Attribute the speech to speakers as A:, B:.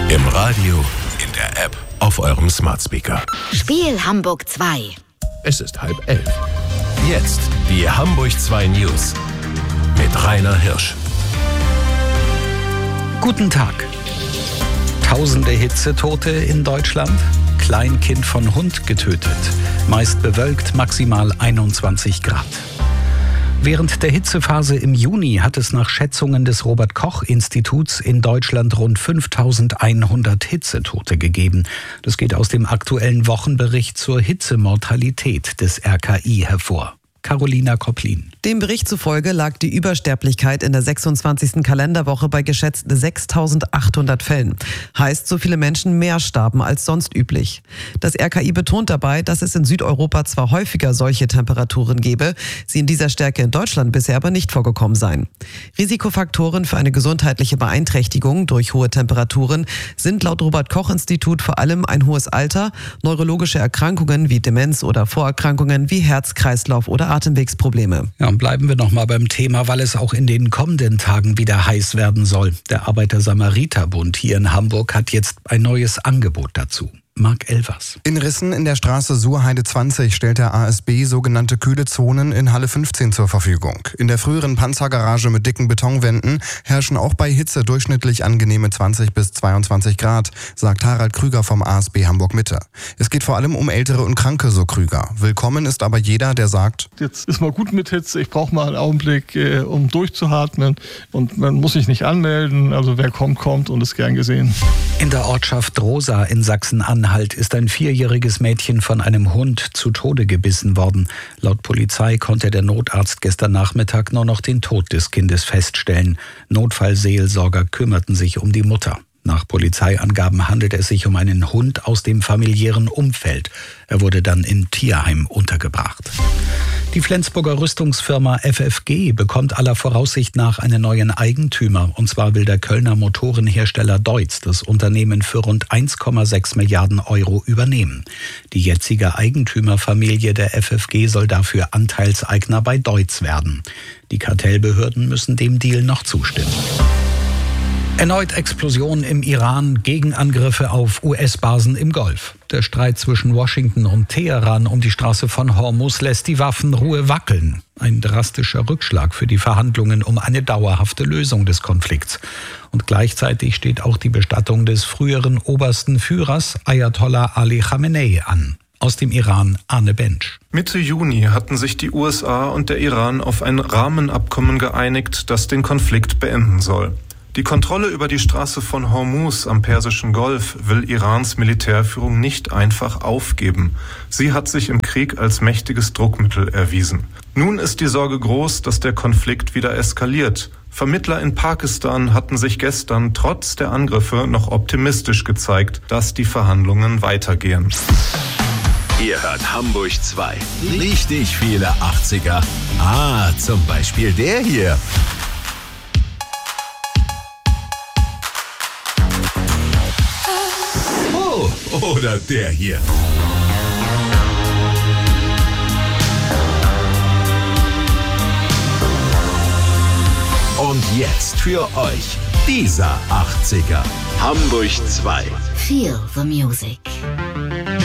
A: Im Radio, in der App, auf eurem Smart Speaker.
B: Spiel Hamburg 2.
A: Es ist 10:30. Jetzt die Hamburg 2 News mit Rainer Hirsch.
C: Guten Tag. Tausende Hitzetote in Deutschland. Kleinkind von Hund getötet. Meist bewölkt, maximal 21 Grad. Während der Hitzephase im Juni hat es nach Schätzungen des Robert-Koch-Instituts in Deutschland rund 5.100 Hitzetote gegeben. Das geht aus dem aktuellen Wochenbericht zur Hitzemortalität des RKI hervor. Carolina Kopplin.
D: Dem Bericht zufolge lag die Übersterblichkeit in der 26. Kalenderwoche bei geschätzt 6.800 Fällen. Heißt, so viele Menschen mehr starben als sonst üblich. Das RKI betont dabei, dass es in Südeuropa zwar häufiger solche Temperaturen gebe, sie in dieser Stärke in Deutschland bisher aber nicht vorgekommen seien. Risikofaktoren für eine gesundheitliche Beeinträchtigung durch hohe Temperaturen sind laut Robert-Koch-Institut vor allem ein hohes Alter, neurologische Erkrankungen wie Demenz oder Vorerkrankungen wie Herz-, Kreislauf- oder Atemwegsprobleme.
C: Ja, und bleiben wir noch mal beim Thema, weil es auch in den kommenden Tagen wieder heiß werden soll. Der Arbeiter-Samariter-Bund hier in Hamburg hat jetzt ein neues Angebot dazu. Marc Elvers.
E: In Rissen in der Straße Surheide 20 stellt der ASB sogenannte kühle Zonen in Halle 15 zur Verfügung. In der früheren Panzergarage mit dicken Betonwänden herrschen auch bei Hitze durchschnittlich angenehme 20 bis 22 Grad, sagt Harald Krüger vom ASB Hamburg-Mitte. Es geht vor allem um Ältere und Kranke, so Krüger. Willkommen ist aber jeder, der sagt:
F: Jetzt ist mal gut mit Hitze, ich brauche mal einen Augenblick, um durchzuatmen, und man muss sich nicht anmelden, also wer kommt, kommt und ist gern gesehen.
C: In der Ortschaft Rosa in Sachsen-Anhalt ist ein 4-jähriges Mädchen von einem Hund zu Tode gebissen worden. Laut Polizei konnte der Notarzt gestern Nachmittag nur noch den Tod des Kindes feststellen. Notfallseelsorger kümmerten sich um die Mutter. Nach Polizeiangaben handelt es sich um einen Hund aus dem familiären Umfeld. Er wurde dann im Tierheim untergebracht. Die Flensburger Rüstungsfirma FFG bekommt aller Voraussicht nach einen neuen Eigentümer. Und zwar will der Kölner Motorenhersteller Deutz das Unternehmen für rund 1,6 Milliarden Euro übernehmen. Die jetzige Eigentümerfamilie der FFG soll dafür Anteilseigner bei Deutz werden. Die Kartellbehörden müssen dem Deal noch zustimmen. Erneut Explosionen im Iran, Gegenangriffe auf US-Basen im Golf. Der Streit zwischen Washington und Teheran um die Straße von Hormuz lässt die Waffenruhe wackeln. Ein drastischer Rückschlag für die Verhandlungen um eine dauerhafte Lösung des Konflikts. Und gleichzeitig steht auch die Bestattung des früheren obersten Führers Ayatollah Ali Khamenei an. Aus dem Iran Arne Bench.
G: Mitte Juni hatten sich die USA und der Iran auf ein Rahmenabkommen geeinigt, das den Konflikt beenden soll. Die Kontrolle über die Straße von Hormuz am Persischen Golf will Irans Militärführung nicht einfach aufgeben. Sie hat sich im Krieg als mächtiges Druckmittel erwiesen. Nun ist die Sorge groß, dass der Konflikt wieder eskaliert. Vermittler in Pakistan hatten sich gestern trotz der Angriffe noch optimistisch gezeigt, dass die Verhandlungen weitergehen.
A: Ihr hört Hamburg 2. Richtig viele 80er. Zum Beispiel der hier. Oder der hier. Und jetzt für euch dieser 80er. Hamburg 2.
B: Feel the music.